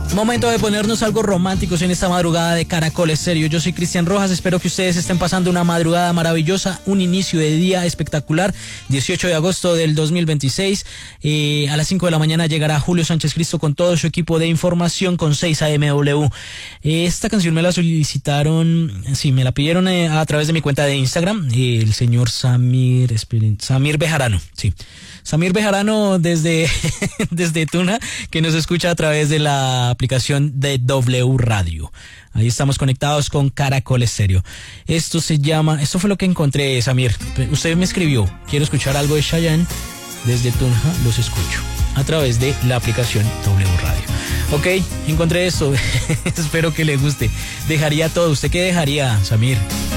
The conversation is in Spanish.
Momento de ponernos algo románticos en esta madrugada de Caracol Estéreo. Yo soy Cristian Rojas, espero que ustedes estén pasando una madrugada maravillosa, un inicio de día espectacular. 18 de agosto del 2026, a las 5 de la mañana llegará Julio Sánchez Cristo con todo su equipo de información con 6 AMW. Esta canción me la solicitaron, sí, me la pidieron a través de mi cuenta de Instagram, el señor Samir Bejarano, sí. Samir Bejarano desde Tuna, que nos escucha a través de la aplicación de W Radio. Ahí estamos conectados con Caracol Estéreo. Esto fue lo que encontré, Samir. Usted me escribió, quiero escuchar algo de Chayanne. Desde Tunja los escucho a través de la aplicación W Radio. Ok, encontré esto. Espero que le guste. Dejaría todo. ¿Usted qué dejaría, Samir?